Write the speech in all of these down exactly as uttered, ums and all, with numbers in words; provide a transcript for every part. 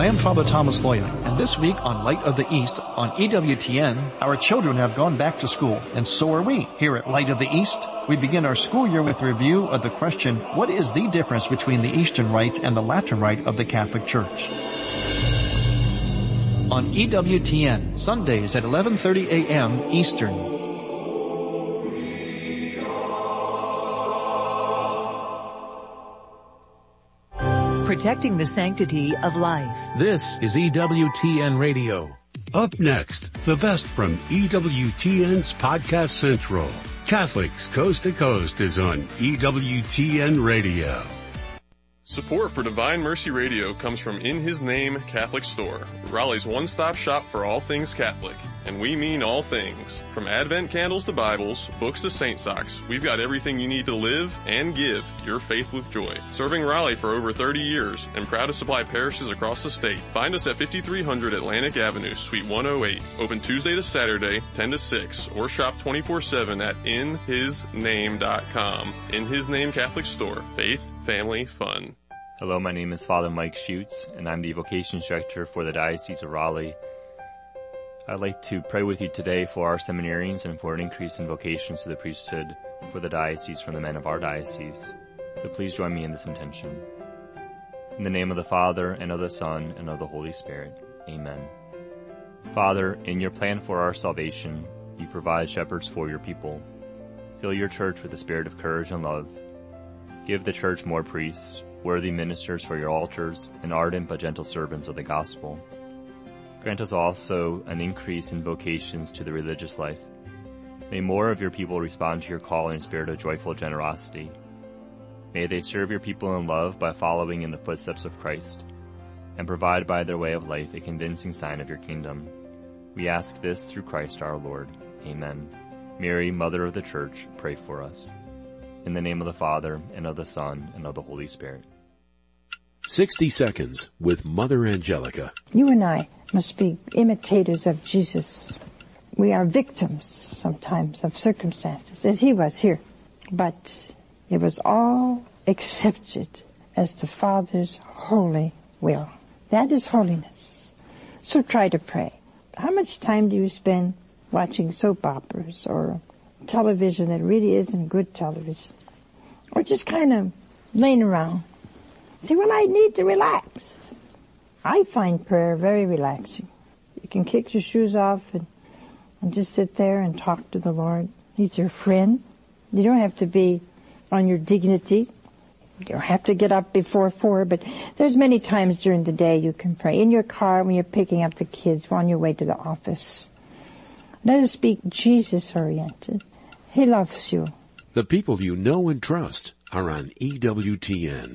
I am Father Thomas Loya, and this week on Light of the East on E W T N, our children have gone back to school, and so are we. Here at Light of the East, we begin our school year with a review of the question, what is the difference between the Eastern Rite and the Latin Rite of the Catholic Church? On E W T N, Sundays at eleven thirty a.m. Eastern. Protecting the sanctity of life. This is E W T N Radio. Up next, the best from E W T N's Podcast Central. Catholics Coast to Coast is on E W T N Radio. Support for Divine Mercy Radio comes from In His Name Catholic Store, Raleigh's one-stop shop for all things Catholic. And we mean all things. From Advent candles to Bibles, books to saint socks, we've got everything you need to live and give your faith with joy. Serving Raleigh for over thirty years and proud to supply parishes across the state. Find us at fifty-three hundred Atlantic Avenue, Suite one oh eight. Open Tuesday to Saturday, ten to six, or shop twenty-four seven at in his name dot com. In His Name Catholic Store. Faith, family, fun. Hello, my name is Father Mike Schutz, and I'm the Vocations Director for the Diocese of Raleigh. I'd like to pray with you today for our seminarians and for an increase in vocations to the priesthood for the diocese from the men of our diocese. So please join me in this intention. In the name of the Father, and of the Son, and of the Holy Spirit. Amen. Father, in your plan for our salvation, you provide shepherds for your people. Fill your church with the spirit of courage and love. Give the church more priests, worthy ministers for your altars, and ardent but gentle servants of the gospel. Grant us also an increase in vocations to the religious life. May more of your people respond to your call in a spirit of joyful generosity. May they serve your people in love by following in the footsteps of Christ, and provide by their way of life a convincing sign of your kingdom. We ask this through Christ our Lord. Amen. Mary, Mother of the Church, pray for us. In the name of the Father, and of the Son, and of the Holy Spirit. sixty seconds with Mother Angelica. You and I must be imitators of Jesus. We are victims sometimes of circumstances, as he was here. But it was all accepted as the Father's holy will. That is holiness. So try to pray. How much time do you spend watching soap operas or television that really isn't good television? Or just kind of laying around? Say, well, I need to relax. I find prayer very relaxing. You can kick your shoes off and, and just sit there and talk to the Lord. He's your friend. You don't have to be on your dignity. You don't have to get up before four, but there's many times during the day you can pray. In your car, when you're picking up the kids, on your way to the office. Let us be Jesus-oriented. He loves you. The people you know and trust are on E W T N.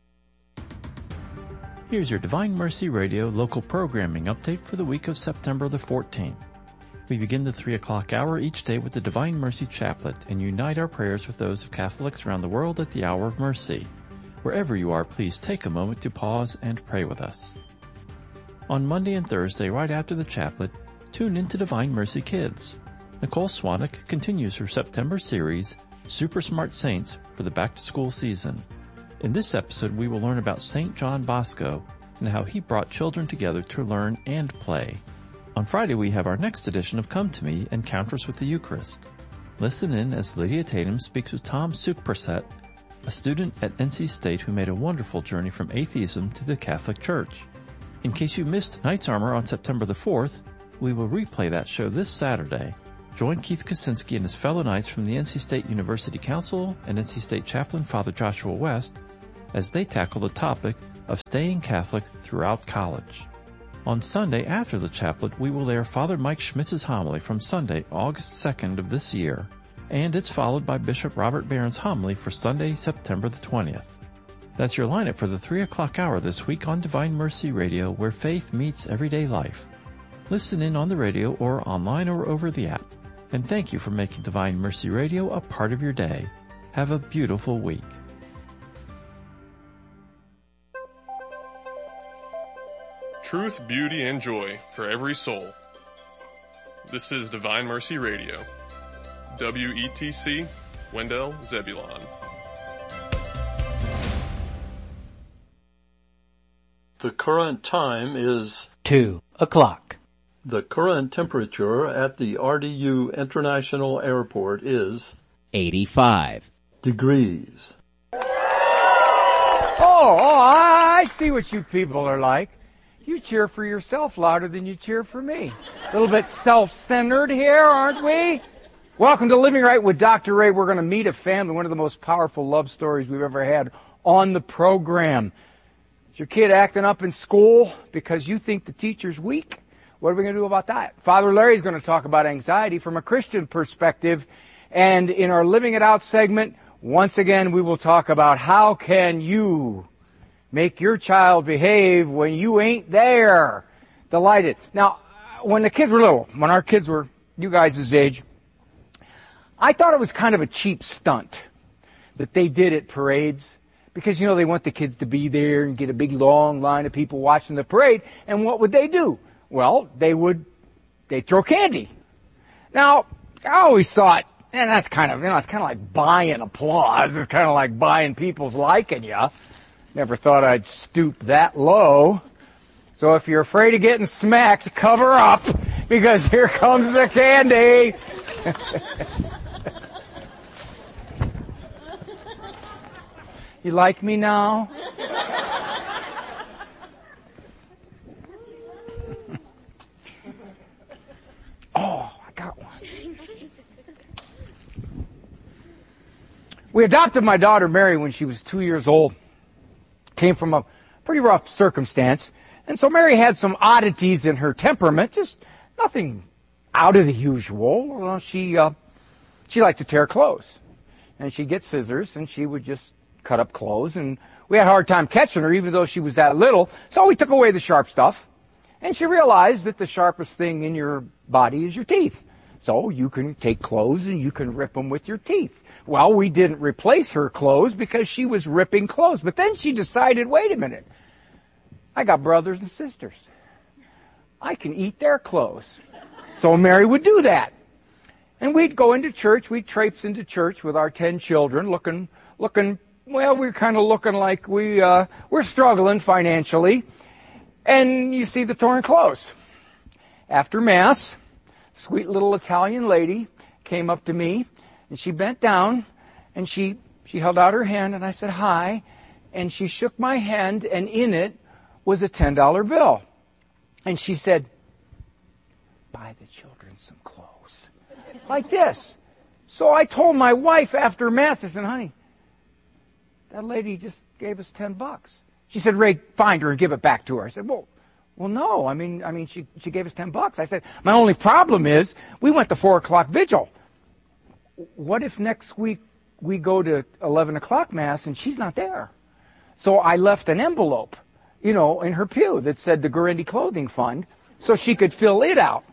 Here's your Divine Mercy Radio local programming update for the week of September the fourteenth. We begin the three o'clock hour each day with the Divine Mercy Chaplet and unite our prayers with those of Catholics around the world at the hour of mercy. Wherever you are, please take a moment to pause and pray with us. On Monday and Thursday, right after the chaplet, tune into Divine Mercy Kids. Nicole Swanek continues her September series, Super Smart Saints, for the back-to-school season. In this episode, we will learn about Saint John Bosco and how he brought children together to learn and play. On Friday, we have our next edition of Come to Me, Encounters with the Eucharist. Listen in as Lydia Tatum speaks with Tom Sukperset, a student at N C State who made a wonderful journey from atheism to the Catholic Church. In case you missed Knight's Armor on September the fourth, we will replay that show this Saturday. Join Keith Kaczynski and his fellow Knights from the N C State University Council and N C State Chaplain Father Joshua West as they tackle the topic of staying Catholic throughout college. On Sunday after the chaplet, we will air Father Mike Schmitz's homily from Sunday, August second of this year, and it's followed by Bishop Robert Barron's homily for Sunday, September the twentieth. That's your lineup for the three o'clock hour this week on Divine Mercy Radio, where faith meets everyday life. Listen in on the radio or online or over the app. And thank you for making Divine Mercy Radio a part of your day. Have a beautiful week. Truth, beauty, and joy for every soul. This is Divine Mercy Radio. W E T C, Wendell, Zebulon. The current time is two o'clock. The current temperature at the R D U International Airport is eighty-five degrees. Oh, oh, I see what you people are like. You cheer for yourself louder than you cheer for me. A little bit self-centered here, aren't we? Welcome to Living Right with Doctor Ray. We're going to meet a family, one of the most powerful love stories we've ever had on the program. Is your kid acting up in school because you think the teacher's weak? What are we going to do about that? Father Larry's going to talk about anxiety from a Christian perspective. And in our Living It Out segment, once again, we will talk about how can you make your child behave when you ain't there. Delighted. Now, when the kids were little, when our kids were you guys' age, I thought it was kind of a cheap stunt that they did at parades. Because, you know, they want the kids to be there and get a big long line of people watching the parade. And what would they do? Well, they would, they'd throw candy. Now, I always thought, and that's kind of, you know, it's kind of like buying applause. It's kind of like buying people's liking you. Never thought I'd stoop that low. So if you're afraid of getting smacked, cover up, because here comes the candy. You like me now? Oh, I got one. We adopted my daughter Mary when she was two years old. Came from a pretty rough circumstance. And so Mary had some oddities in her temperament, just nothing out of the usual. Well, she, uh, she liked to tear clothes. And she'd get scissors and she would just cut up clothes. And we had a hard time catching her even though she was that little. So we took away the sharp stuff. And she realized that the sharpest thing in your body is your teeth. So you can take clothes and you can rip them with your teeth. Well, we didn't replace her clothes because she was ripping clothes. But then she decided, wait a minute. I got brothers and sisters. I can eat their clothes. So Mary would do that. And we'd go into church. We'd traipse into church with our ten children looking, looking, well, we're kind of looking like we, uh, we're struggling financially. And you see the torn clothes. After Mass, sweet little Italian lady came up to me. And she bent down, and she, she held out her hand, and I said, hi. And she shook my hand, and in it was a ten dollar bill. And she said, buy the children some clothes. Like this. So I told my wife after Mass, I said, honey, that lady just gave us ten bucks. She said, Ray, find her and give it back to her. I said, well, well, no. I mean, I mean, she, she gave us ten bucks. I said, my only problem is we went to four o'clock vigil. What if next week we go to eleven o'clock Mass and she's not there? So I left an envelope, you know, in her pew that said the Gurendi Clothing Fund so she could fill it out.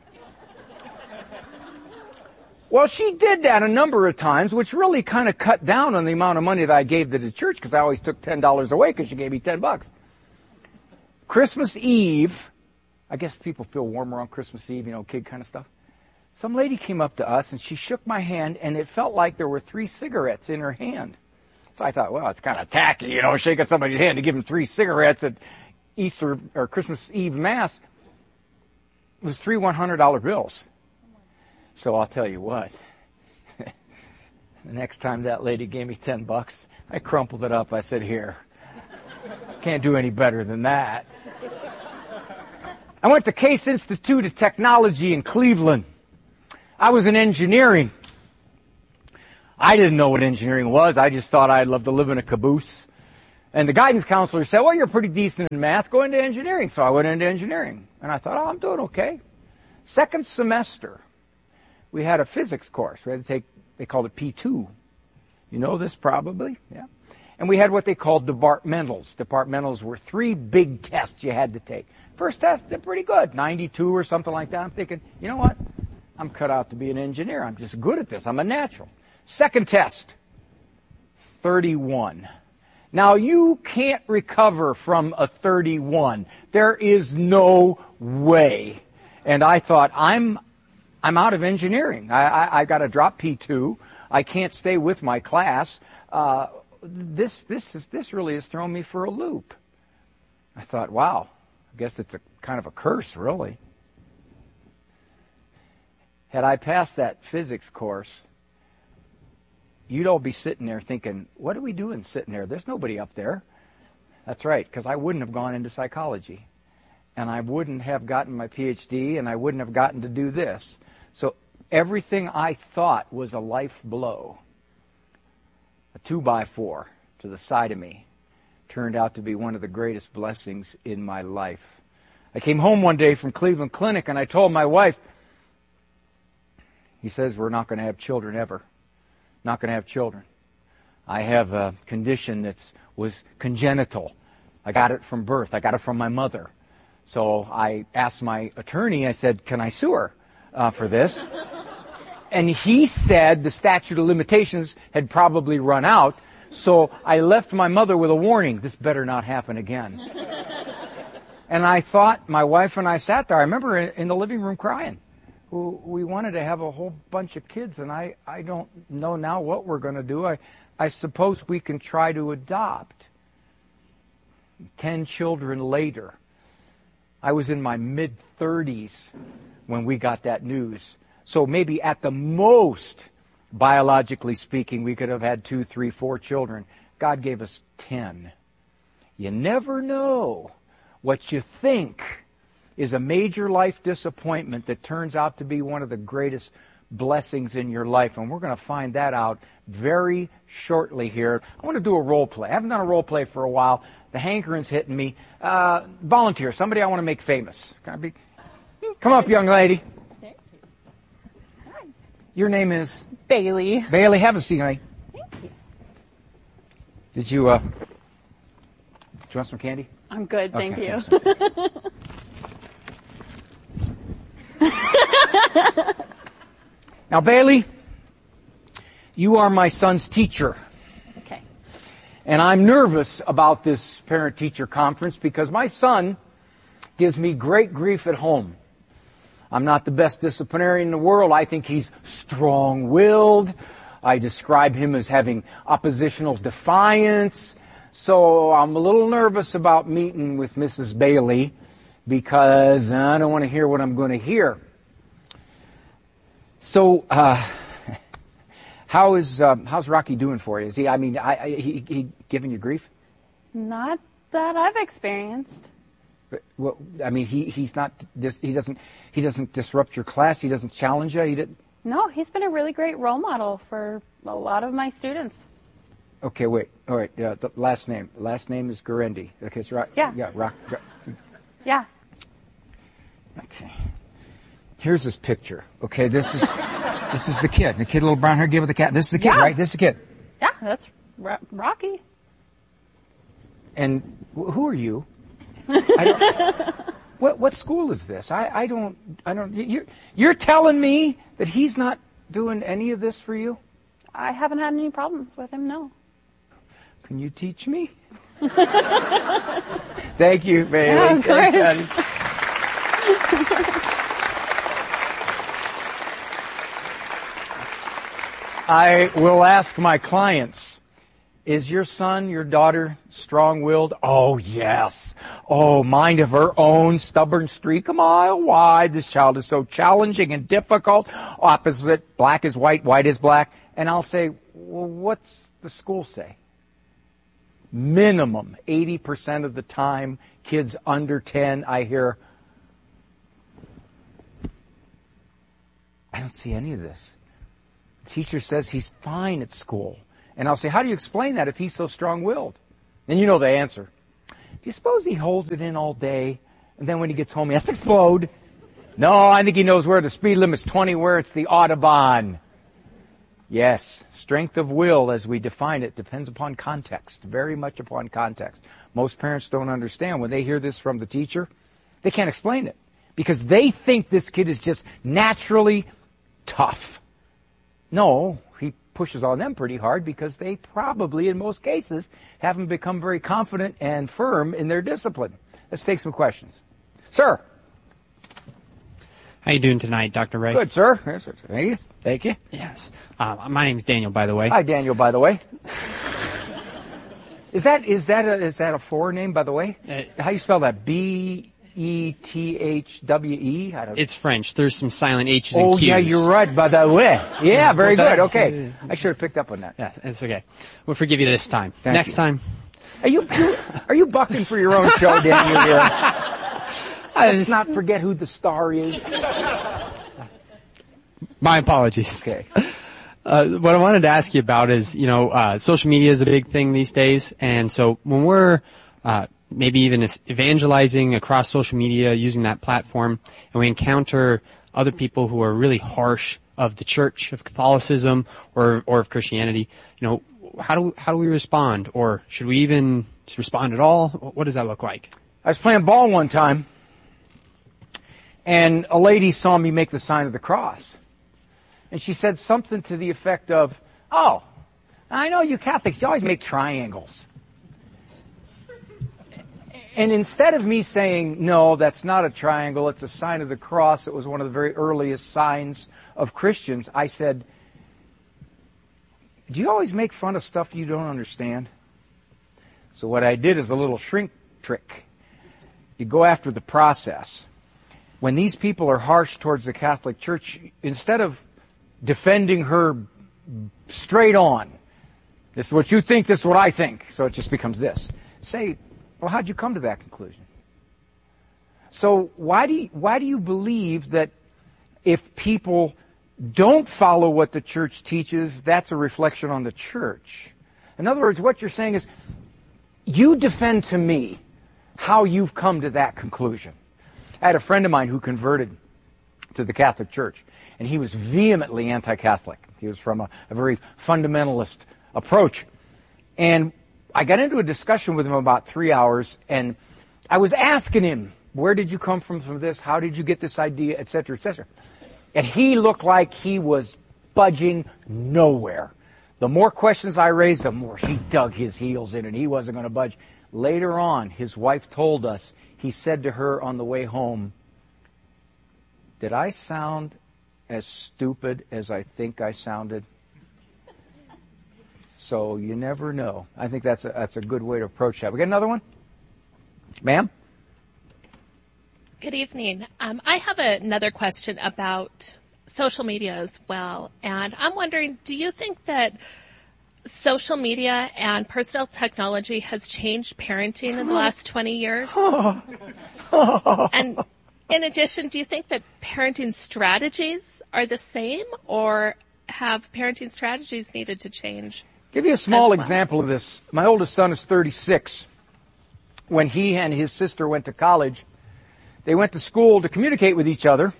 Well, she did that a number of times, which really kind of cut down on the amount of money that I gave to the church because I always took ten dollars away because she gave me ten bucks. Christmas Eve, I guess people feel warmer on Christmas Eve, you know, kid kind of stuff. Some lady came up to us and she shook my hand and it felt like there were three cigarettes in her hand. So I thought, well, it's kind of tacky, you know, shaking somebody's hand to give them three cigarettes at Easter or Christmas Eve Mass. It was three one hundred dollar bills. So I'll tell you what, the next time that lady gave me ten bucks, I crumpled it up. I said, here, can't do any better than that. I went to Case Institute of Technology in Cleveland. I was in engineering. I didn't know what engineering was. I just thought I'd love to live in a caboose. And the guidance counselor said, well, you're pretty decent in math. Go into engineering. So I went into engineering. And I thought, oh, I'm doing okay. Second semester, we had a physics course. We had to take, they called it P two. You know this probably, yeah. And we had what they called departmentals. Departmentals were three big tests you had to take. First test, they're pretty good, ninety-two or something like that. I'm thinking, you know what? I'm cut out to be an engineer. I'm just good at this. I'm a natural. Second test, thirty-one. Now, you can't recover from a thirty-one. There is no way. And I thought, I'm I'm out of engineering. I, I, I got to drop P two. I can't stay with my class. Uh, this this is this really has thrown me for a loop. I thought, wow, I guess it's a kind of a curse, really. Had I passed that physics course, you'd all be sitting there thinking, what are we doing sitting there? There's nobody up there. That's right, because I wouldn't have gone into psychology. And I wouldn't have gotten my P H D, and I wouldn't have gotten to do this. So everything I thought was a life blow, a two by four to the side of me, turned out to be one of the greatest blessings in my life. I came home one day from Cleveland Clinic, and I told my wife, he says, we're not going to have children ever. Not going to have children. I have a condition that was congenital. I got it from birth. I got it from my mother. So I asked my attorney, I said, can I sue her uh, for this? And he said the statute of limitations had probably run out. So I left my mother with a warning, this better not happen again. And I thought, my wife and I sat there, I remember in the living room crying. We wanted to have a whole bunch of kids, and I, I don't know now what we're going to do. I, I suppose we can try to adopt. Ten children later, I was in my mid-thirties when we got that news. So maybe at the most, biologically speaking, we could have had two, three, four children. God gave us ten. You never know what you think is a major life disappointment that turns out to be one of the greatest blessings in your life. And we're going to find that out very shortly here. I want to do a role play. I haven't done a role play for a while. The hankering's hitting me. Uh, volunteer, somebody I want to make famous. Can I be? Come up, young lady. Your name is? Bailey. Bailey, have a seat, honey. Thank you. Did you, uh, do you want some candy? I'm good, thank okay, you. Now, Bailey, you are my son's teacher. Okay. And I'm nervous about this parent-teacher conference because my son gives me great grief at home. I'm not the best disciplinarian in the world. I think he's strong-willed. I describe him as having oppositional defiance. So I'm a little nervous about meeting with Missus Bailey because I don't want to hear what I'm going to hear. So, uh, how is um, how's Rocky doing for you? Is he? I mean, I, I, he, he giving you grief? Not that I've experienced. But, well, I mean, he he's not. Dis, he doesn't. He doesn't disrupt your class. He doesn't challenge you. He did. No, he's been a really great role model for a lot of my students. Okay, wait. All right. Uh, the last name. Last name is Gurendi. Okay, it's right. Yeah. Yeah. Rock. Yeah. Okay. Here's his picture. Okay, this is this is the kid. The kid, little brown hair, kid with the cat. This is the kid, Yeah. right? This is the kid. Yeah, that's Ro- Rocky. And wh- who are you? I don't, what what school is this? I, I don't I don't. You're you're telling me that he's not doing any of this for you? I haven't had any problems with him. No. Can you teach me? Thank you, Bailey. Yeah, of course. Thanks, I will ask my clients, is your son, your daughter strong-willed? Oh, yes. Oh, mind of her own, stubborn streak a mile wide. This child is so challenging and difficult. Opposite, black is white, white is black. And I'll say, well, what's the school say? Minimum eighty percent of the time, kids under ten, I hear, I don't see any of this. The teacher says he's fine at school. And I'll say, how do you explain that if he's so strong-willed? And you know the answer. Do you suppose he holds it in all day, and then when he gets home he has to explode? No, I think he knows where the speed limit's twenty, where it's the Autobahn. Yes, strength of will, as we define it, depends upon context, very much upon context. Most parents don't understand. When they hear this from the teacher, they can't explain it, because they think this kid is just naturally tough. No, he pushes on them pretty hard because they probably, in most cases, haven't become very confident and firm in their discipline. Let's take some questions. Sir. How you doing tonight, Doctor Ray? Good, sir. Thank you. Thank you. Yes. Uh, my name's Daniel, by the way. Hi, Daniel, by the way. Is that is that a, is that a forename, by the way? Uh, How do you spell that? B E T H W E? I don't It's French. There's some silent H's oh, and Q's. Oh, yeah, you're right, by the way. Yeah, very good. Okay. I should have picked up on that. Yeah, it's okay. We'll forgive you this time. Thank Next you. time. Are you, you are you bucking for your own show, Daniel? Here? Let's not forget who the star is. My apologies. Okay. Uh, what I wanted to ask you about is, you know, uh, social media is a big thing these days, and so when we're uh, maybe even evangelizing across social media using that platform, and we encounter other people who are really harsh of the church, of Catholicism, or or of Christianity, you know, how do how do we respond, or should we even respond at all? What does that look like? I was playing ball one time, and a lady saw me make the sign of the cross. And she said something to the effect of, "Oh, I know you Catholics, you always make triangles." And instead of me saying, "No, that's not a triangle, it's a sign of the cross, it was one of the very earliest signs of Christians," I said, "Do you always make fun of stuff you don't understand?" So what I did is a little shrink trick. You go after the process. When these people are harsh towards the Catholic Church, instead of defending her straight on, "This is what you think, this is what I think," so it just becomes this. Say, "Well, how'd you come to that conclusion?" So why do you, why do you believe that if people don't follow what the church teaches, that's a reflection on the church? In other words, what you're saying is, you defend to me how you've come to that conclusion. I had a friend of mine who converted to the Catholic Church, and he was vehemently anti-Catholic. He was from a, a very fundamentalist approach. And I got into a discussion with him about three hours, and I was asking him, "Where did you come from from this? How did you get this idea?" et cetera, et cetera. And he looked like he was budging nowhere. The more questions I raised, the more he dug his heels in, and he wasn't going to budge. Later on, his wife told us, he said to her on the way home, "Did I sound as stupid as I think I sounded?" So you never know. I think that's a, that's a good way to approach that. We got another one? Ma'am? Good evening. Um, I have another question about social media as well. And I'm wondering, do you think that social media and personal technology has changed parenting in the last twenty years? And in addition, do you think that parenting strategies are the same, or have parenting strategies needed to change? Give you a small well? example of this. My oldest son is thirty-six. When he and his sister went to college, they went to school to communicate with each other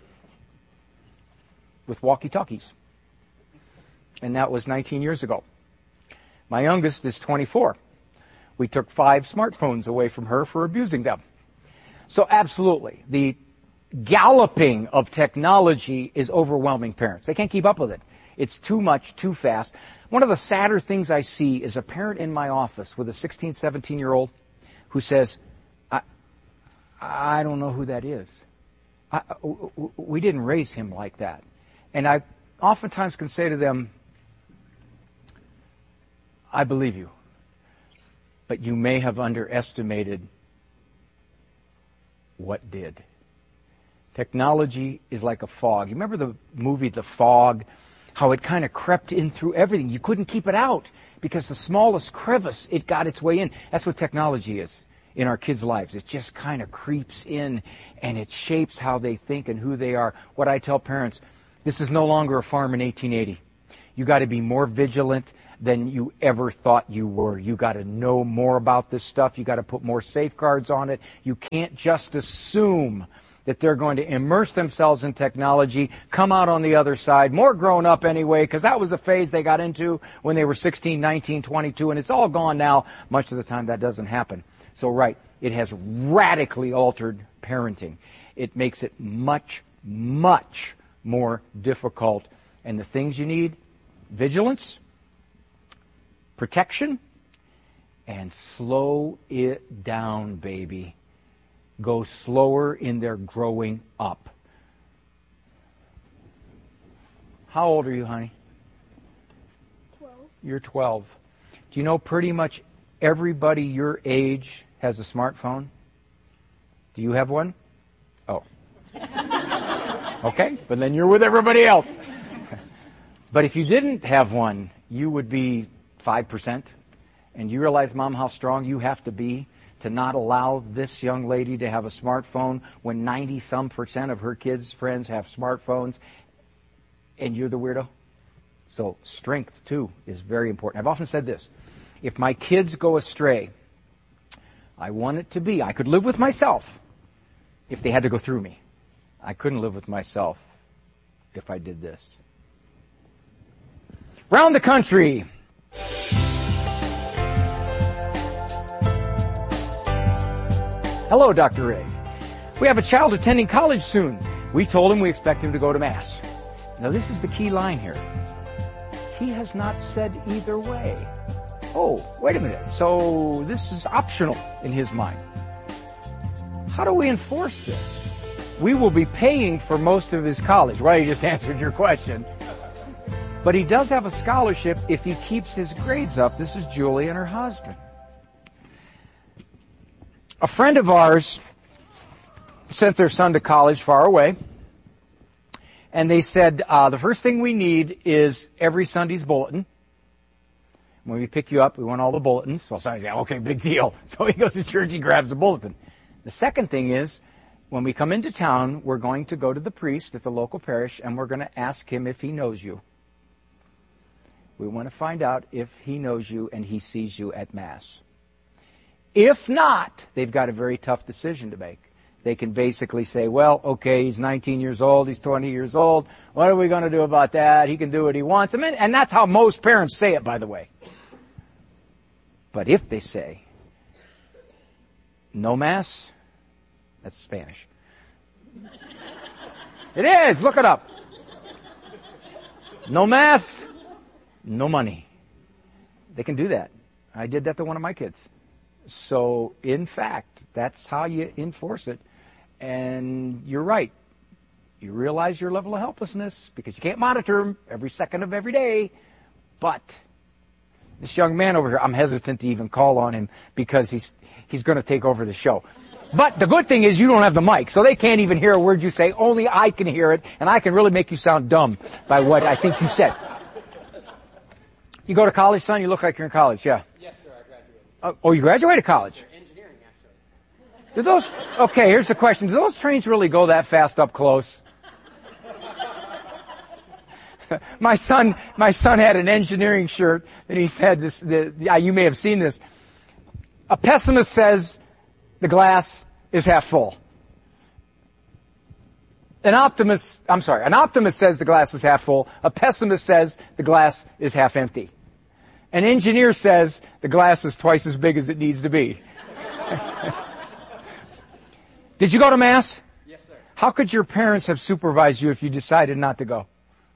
with walkie-talkies. And that was nineteen years ago. My youngest is twenty-four. We took five smartphones away from her for abusing them. So absolutely, the galloping of technology is overwhelming parents. They can't keep up with it. It's too much, too fast. One of the sadder things I see is a parent in my office with a sixteen, seventeen-year-old who says, I, I don't know who that is. I, we didn't raise him like that. And I oftentimes can say to them, "I believe you, but you may have underestimated what did." Technology is like a fog. You remember the movie The Fog? How it kind of crept in through everything. You couldn't keep it out because the smallest crevice, it got its way in. That's what technology is in our kids' lives. It just kind of creeps in and it shapes how they think and who they are. What I tell parents, this is no longer a farm in eighteen eighty. You got to be more vigilant than you ever thought you were. You got to know more about this stuff. You got to put more safeguards on it. You can't just assume that they're going to immerse themselves in technology, come out on the other side, more grown up anyway, because that was a phase they got into when they were sixteen, nineteen, twenty-two, and it's all gone now. Much of the time that doesn't happen. So right, it has radically altered parenting. It makes it much, much more difficult. And the things you need, vigilance, protection, and slow it down, baby. Go slower in their growing up. How old are you, honey? Twelve. You're twelve. Do you know pretty much everybody your age has a smartphone? Do you have one? Oh. Okay, but then you're with everybody else. But if you didn't have one, you would be five percent. And you realize, Mom, how strong you have to be to not allow this young lady to have a smartphone when ninety-some percent of her kids' friends have smartphones, and you're the weirdo? So strength, too, is very important. I've often said this. If my kids go astray, I want it to be, I could live with myself if they had to go through me. I couldn't live with myself if I did this. Round the country. Hello, Doctor Ray. We have a child attending college soon. We told him we expect him to go to Mass. Now, this is the key line here. He has not said either way. Oh, wait a minute. So this is optional in his mind. How do we enforce this? We will be paying for most of his college. Well, you just answered your question. But he does have a scholarship if he keeps his grades up. This is Julie and her husband. A friend of ours sent their son to college far away. And they said, uh, the first thing we need is every Sunday's bulletin. When we pick you up, we want all the bulletins. Well, somebody's like, okay, big deal. So he goes to church, he grabs the bulletin. The second thing is, when we come into town, we're going to go to the priest at the local parish, and we're going to ask him if he knows you. We want to find out if he knows you and he sees you at Mass. If not, they've got a very tough decision to make. They can basically say, well, okay, he's nineteen years old, he's twenty years old. What are we going to do about that? He can do what he wants. I mean, and that's how most parents say it, by the way. But if they say, no Mass, that's Spanish. It is, look it up. No Mass, no money. They can do that. I did that to one of my kids. So, in fact, that's how you enforce it. And you're right. You realize your level of helplessness because you can't monitor them every second of every day. But this young man over here, I'm hesitant to even call on him because he's he's going to take over the show. But the good thing is you don't have the mic, so they can't even hear a word you say. Only I can hear it, and I can really make you sound dumb by what I think you said. You go to college, son? You look like you're in college, yeah. Yes, sir, I graduated. Uh, oh, you graduated college? Yes, sir. Engineering, actually. Do those, okay, here's the question. Do those trains really go that fast up close? my son, my son had an engineering shirt, and he said this, the, the, you may have seen this. A pessimist says the glass is half full. An optimist, I'm sorry, an optimist says the glass is half full. A pessimist says the glass is half empty. An engineer says the glass is twice as big as it needs to be. Did you go to Mass? Yes, sir. How could your parents have supervised you if you decided not to go?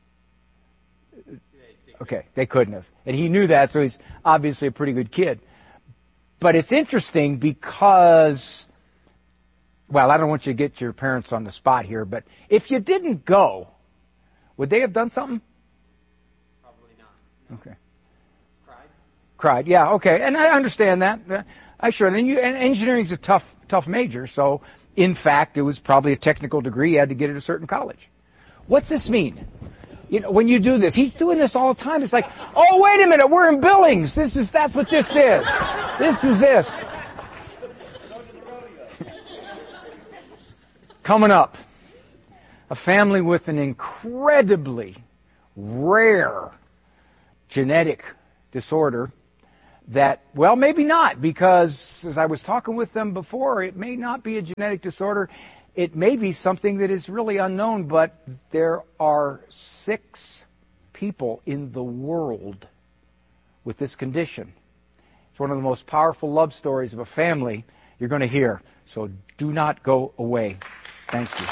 Okay, they couldn't have. And he knew that, so he's obviously a pretty good kid. But it's interesting because, well, I don't want you to get your parents on the spot here, but if you didn't go, would they have done something? Probably not. Okay. Cried? Cried, yeah, okay. And I understand that. I sure. And, you, and engineering's a tough, tough major, so in fact, it was probably a technical degree. You had to get at a certain college. What's this mean? You know, when you do this, he's doing this all the time. It's like, oh, wait a minute, we're in Billings. This is, that's what this is. This is this. Coming up, a family with an incredibly rare genetic disorder that, well, maybe not, because as I was talking with them before, it may not be a genetic disorder. It may be something that is really unknown, but there are six people in the world with this condition. It's one of the most powerful love stories of a family you're going to hear. So do not go away. Thank you.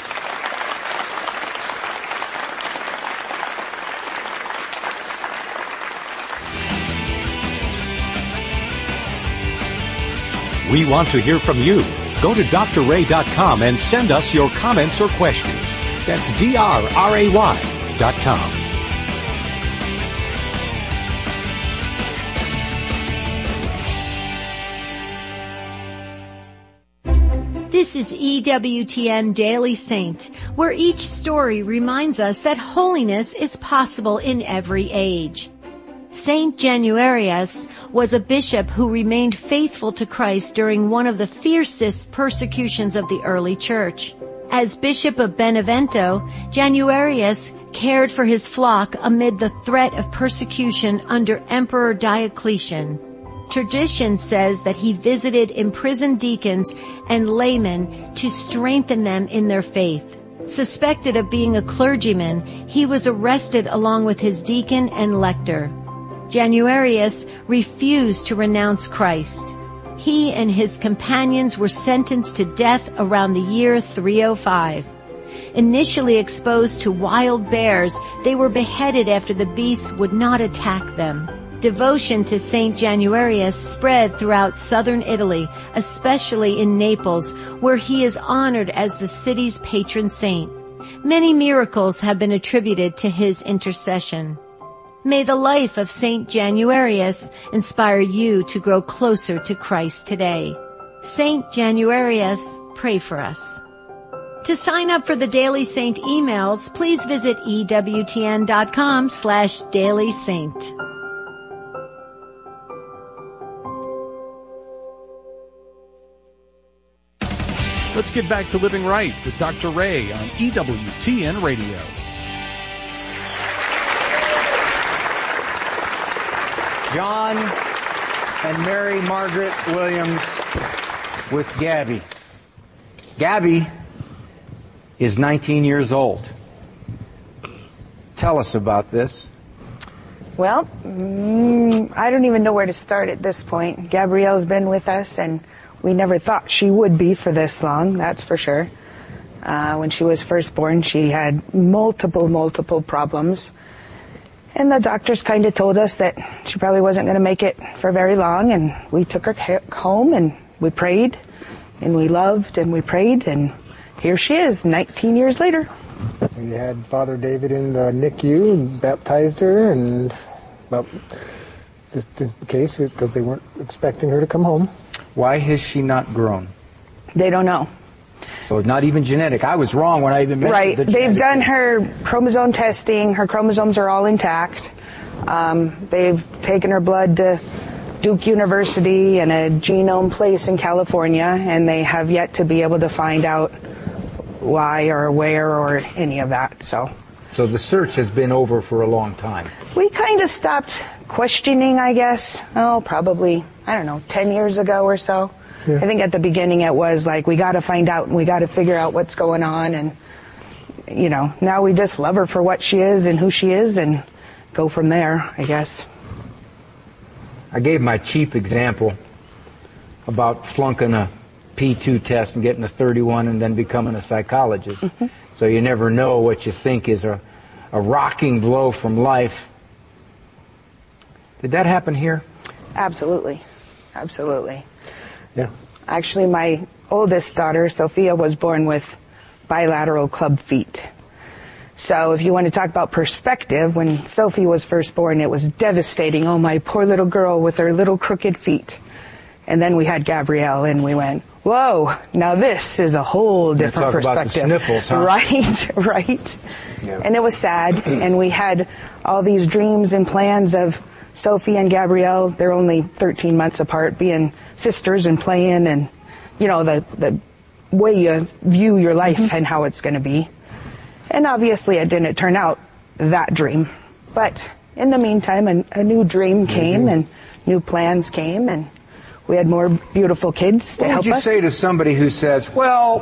We want to hear from you. Go to D R ray dot com and send us your comments or questions. That's D R R A Y dot com. This is E W T N Daily Saint, where each story reminds us that holiness is possible in every age. Saint Januarius was a bishop who remained faithful to Christ during one of the fiercest persecutions of the early church. As Bishop of Benevento, Januarius cared for his flock amid the threat of persecution under Emperor Diocletian. Tradition says that he visited imprisoned deacons and laymen to strengthen them in their faith. Suspected of being a clergyman, he was arrested along with his deacon and lector. Januarius refused to renounce Christ. He and his companions were sentenced to death around the year three oh five. Initially exposed to wild bears, they were beheaded after the beasts would not attack them. Devotion to Saint Januarius spread throughout southern Italy, especially in Naples, where he is honored as the city's patron saint. Many miracles have been attributed to his intercession. May the life of Saint Januarius inspire you to grow closer to Christ today. Saint Januarius, pray for us. To sign up for the Daily Saint emails, please visit ewtn.com slash Daily Saint. Let's get back to Living Right with Doctor Ray on E W T N Radio. John and Mary Margaret Williams with Gabby. Gabby is nineteen years old. Tell us about this. Well, mm, I don't even know where to start at this point. Gabrielle's been with us, and we never thought she would be for this long, that's for sure. Uh, when she was first born, she had multiple, multiple problems. And the doctors kind of told us that she probably wasn't going to make it for very long, and we took her home, and we prayed, and we loved, and we prayed, and here she is, nineteen years later. We had Father David in the N I C U and baptized her, and, well, just in case, because they weren't expecting her to come home. Why has she not grown? They don't know. So not even genetic. I was wrong when I even mentioned right. the They've genetic. done her chromosome testing. Her chromosomes are all intact. Um, they've taken her blood to Duke University and a genome place in California, and they have yet to be able to find out why or where or any of that. So, so the search has been over for a long time. We kind of stopped questioning, I guess. Oh, probably, I don't know, ten years ago or so. Yeah. I think at the beginning it was like, we gotta find out and we gotta figure out what's going on, and, you know, now we just love her for what she is and who she is and go from there, I guess. I gave my cheap example about flunking a P two test and getting a thirty-one and then becoming a psychologist. Mm-hmm. So you never know what you think is a, a rocking blow from life. Did that happen here? Absolutely. Absolutely. Yeah. Actually, my oldest daughter, Sophia, was born with bilateral club feet. So if you want to talk about perspective, when Sophie was first born, it was devastating. Oh, my poor little girl with her little crooked feet. And then we had Gabrielle, and we went, whoa, now this is a whole different talk perspective. About the sniffles, huh? Right, right. Yeah. And it was sad, and we had all these dreams and plans of Sophie and Gabrielle. They're only thirteen months apart, being sisters and playing, and, you know, the, the way you view your life mm-hmm. and how it's going to be. And obviously it didn't turn out that dream. But in the meantime, a, a new dream came, mm-hmm. and new plans came, and we had more beautiful kids to help us. What would you say to somebody who says, well,